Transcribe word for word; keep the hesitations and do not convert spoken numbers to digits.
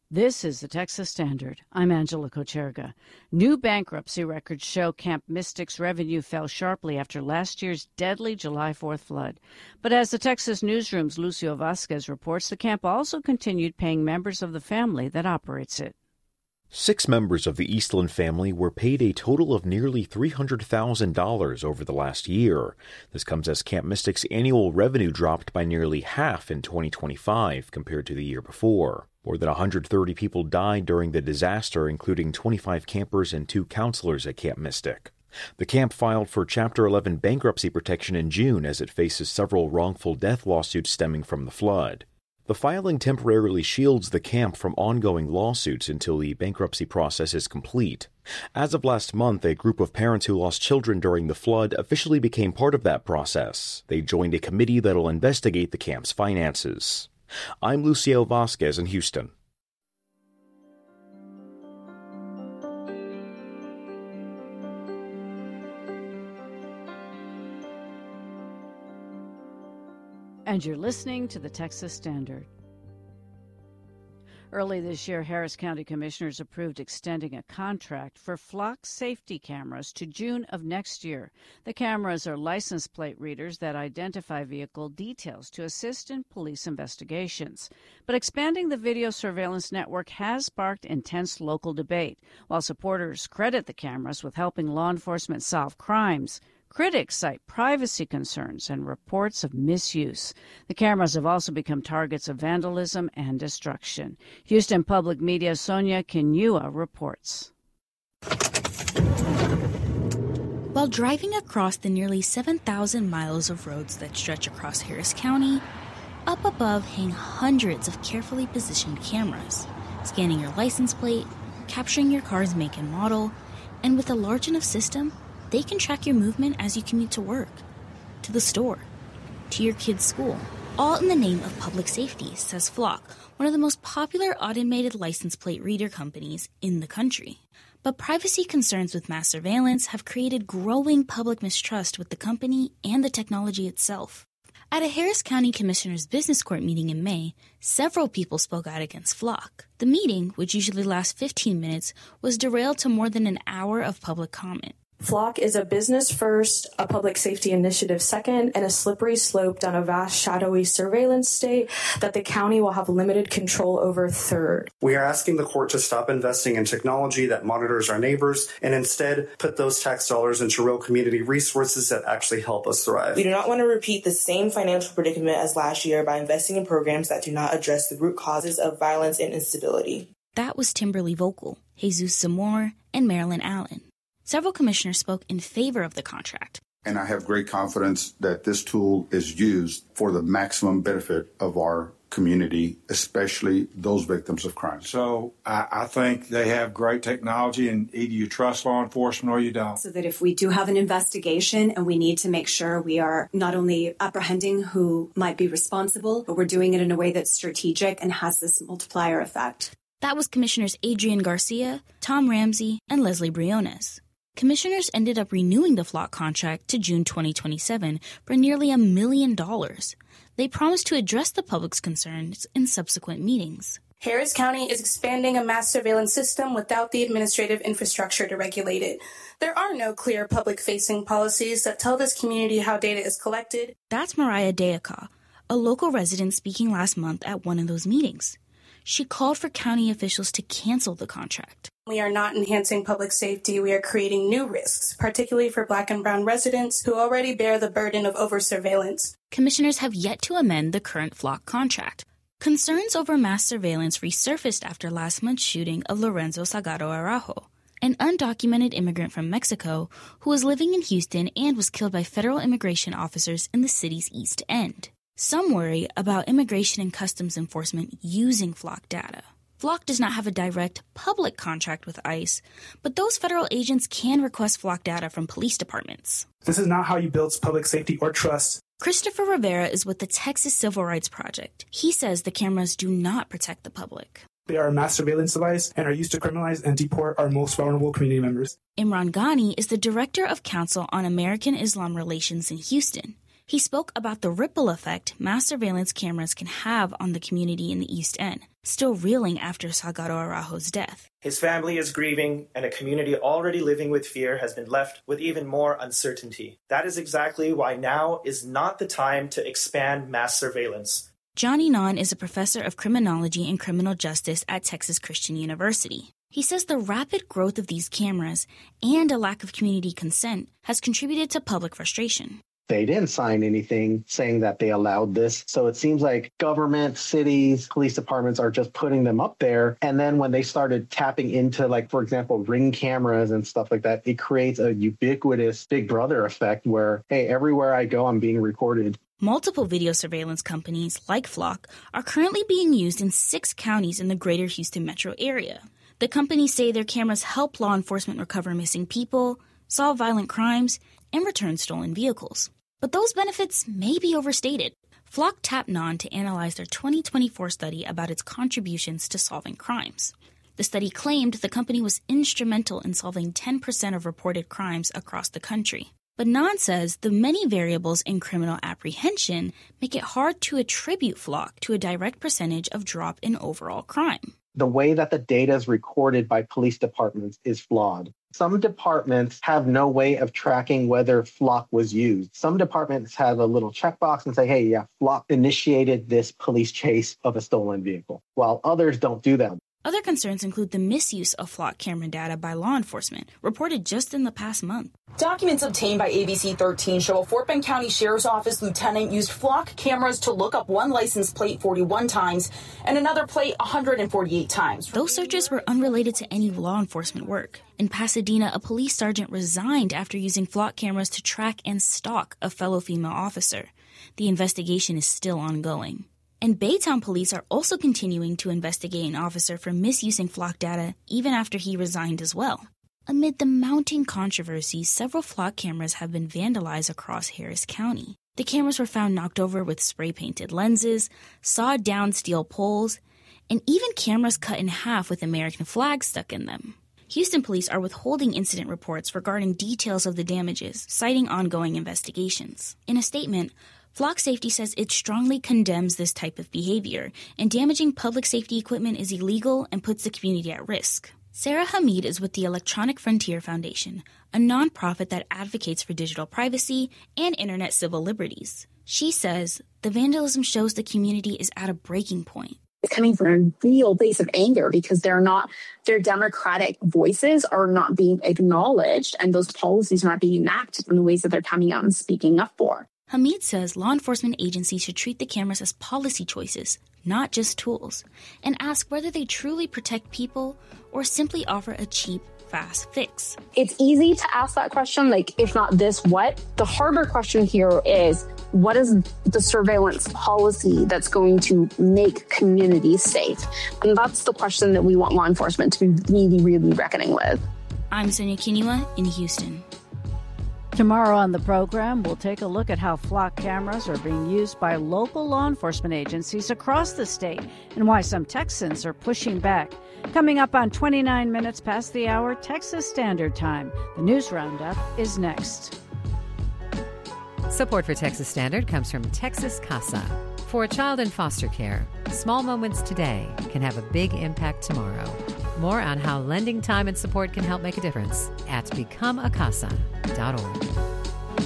This is the Texas Standard. I'm Angela Kocherga. New bankruptcy records show Camp Mystic's revenue fell sharply after last year's deadly July fourth flood. But as the Texas Newsroom's Lucio Vasquez reports, the camp also continued paying members of the family that operates it. Six members of the Eastland family were paid a total of nearly three hundred thousand dollars over the last year. This comes as Camp Mystic's annual revenue dropped by nearly half in twenty twenty-five compared to the year before. More than one hundred thirty people died during the disaster, including twenty-five campers and two counselors at Camp Mystic. The camp filed for Chapter eleven bankruptcy protection in June as it faces several wrongful death lawsuits stemming from the flood. The filing temporarily shields the camp from ongoing lawsuits until the bankruptcy process is complete. As of last month, a group of parents who lost children during the flood officially became part of that process. They joined a committee that'll investigate the camp's finances. I'm Lucio Vasquez in Houston. And you're listening to the Texas Standard. Early this year, Harris County Commissioners approved extending a contract for Flock safety cameras to June of next year. The cameras are license plate readers that identify vehicle details to assist in police investigations. But expanding the video surveillance network has sparked intense local debate. While supporters credit the cameras with helping law enforcement solve crimes, critics cite privacy concerns and reports of misuse. The cameras have also become targets of vandalism and destruction. Houston Public Media's Sonia Kinua reports. While driving across the nearly seven thousand miles of roads that stretch across Harris County, up above hang hundreds of carefully positioned cameras, scanning your license plate, capturing your car's make and model, and with a large enough system, they can track your movement as you commute to work, to the store, to your kid's school, all in the name of public safety, says Flock, one of the most popular automated license plate reader companies in the country. But privacy concerns with mass surveillance have created growing public mistrust with the company and the technology itself. At a Harris County Commissioner's Business Court meeting in May, several people spoke out against Flock. The meeting, which usually lasts fifteen minutes, was derailed to more than an hour of public comment. Flock is a business first, a public safety initiative second, and a slippery slope down a vast, shadowy surveillance state that the county will have limited control over third. We are asking the court to stop investing in technology that monitors our neighbors and instead put those tax dollars into real community resources that actually help us thrive. We do not want to repeat the same financial predicament as last year by investing in programs that do not address the root causes of violence and instability. That was Timberly Vocal, Jesus Zamore, and Marilyn Allen. Several commissioners spoke in favor of the contract. And I have great confidence that this tool is used for the maximum benefit of our community, especially those victims of crime. So I, I think they have great technology, and either you trust law enforcement or you don't. So that if we do have an investigation and we need to make sure we are not only apprehending who might be responsible, but we're doing it in a way that's strategic and has this multiplier effect. That was Commissioners Adrian Garcia, Tom Ramsey, and Leslie Briones. Commissioners ended up renewing the Flock contract to June twenty twenty-seven for nearly a million dollars. They promised to address the public's concerns in subsequent meetings. Harris County is expanding a mass surveillance system without the administrative infrastructure to regulate it. There are no clear public-facing policies that tell this community how data is collected. That's Mariah Deaka, a local resident speaking last month at one of those meetings. She called for county officials to cancel the contract. We are not enhancing public safety. We are creating new risks, particularly for Black and Brown residents who already bear the burden of over-surveillance. Commissioners have yet to amend the current Flock contract. Concerns over mass surveillance resurfaced after last month's shooting of Lorenzo Salgado Araujo, an undocumented immigrant from Mexico who was living in Houston and was killed by federal immigration officers in the city's East End. Some worry about Immigration and Customs Enforcement using Flock data. Flock does not have a direct public contract with ICE, but those federal agents can request Flock data from police departments. This is not how you build public safety or trust. Christopher Rivera is with the Texas Civil Rights Project. He says the cameras do not protect the public. They are a mass surveillance device and are used to criminalize and deport our most vulnerable community members. Imran Ghani is the Director of Council on American Islam Relations in Houston. He spoke about the ripple effect mass surveillance cameras can have on the community in the East End, still reeling after Salgado Araujo's death. His family is grieving, and a community already living with fear has been left with even more uncertainty. That is exactly why now is not the time to expand mass surveillance. Johnny Nahn is a professor of criminology and criminal justice at Texas Christian University. He says the rapid growth of these cameras and a lack of community consent has contributed to public frustration. They didn't sign anything saying that they allowed this. So it seems like government, cities, police departments are just putting them up there. And then when they started tapping into, like, for example, Ring cameras and stuff like that, it creates a ubiquitous Big Brother effect where, hey, everywhere I go, I'm being recorded. Multiple video surveillance companies, like Flock, are currently being used in six counties in the greater Houston metro area. The companies say their cameras help law enforcement recover missing people, solve violent crimes, and return stolen vehicles. But those benefits may be overstated. Flock tapped Nahn to analyze their twenty twenty-four study about its contributions to solving crimes. The study claimed the company was instrumental in solving ten percent of reported crimes across the country. But Nahn says the many variables in criminal apprehension make it hard to attribute Flock to a direct percentage of drop in overall crime. The way that the data is recorded by police departments is flawed. Some departments have no way of tracking whether Flock was used. Some departments have a little checkbox and say, hey, yeah, Flock initiated this police chase of a stolen vehicle, while others don't do that. Other concerns include the misuse of Flock camera data by law enforcement, reported just in the past month. Documents obtained by A B C thirteen show a Fort Bend County Sheriff's Office lieutenant used Flock cameras to look up one license plate forty-one times and another plate one hundred forty-eight times. Those searches were unrelated to any law enforcement work. In Pasadena, a police sergeant resigned after using Flock cameras to track and stalk a fellow female officer. The investigation is still ongoing. And Baytown police are also continuing to investigate an officer for misusing Flock data even after he resigned as well. Amid the mounting controversy, several Flock cameras have been vandalized across Harris County. The cameras were found knocked over with spray-painted lenses, sawed down steel poles, and even cameras cut in half with American flags stuck in them. Houston police are withholding incident reports regarding details of the damages, citing ongoing investigations. In a statement, Flock Safety says it strongly condemns this type of behavior, and damaging public safety equipment is illegal and puts the community at risk. Sarah Hamid is with the Electronic Frontier Foundation, a nonprofit that advocates for digital privacy and internet civil liberties. She says the vandalism shows the community is at a breaking point. It's coming from a real place of anger because they're not, their democratic voices are not being acknowledged, and those policies are not being enacted in the ways that they're coming out and speaking up for. Hamid says law enforcement agencies should treat the cameras as policy choices, not just tools, and ask whether they truly protect people or simply offer a cheap, fast fix. It's easy to ask that question, like, if not this, what? The harder question here is, what is the surveillance policy that's going to make communities safe? And that's the question that we want law enforcement to be really, really reckoning with. I'm Sonia Kiniwa in Houston. Tomorrow on the program, we'll take a look at how Flock cameras are being used by local law enforcement agencies across the state and why some Texans are pushing back. Coming up on twenty-nine minutes past the hour, Texas Standard Time. The News Roundup is next. Support for Texas Standard comes from Texas Casa. For a child in foster care, small moments today can have a big impact tomorrow. More on how lending time and support can help make a difference at become a casa dot org.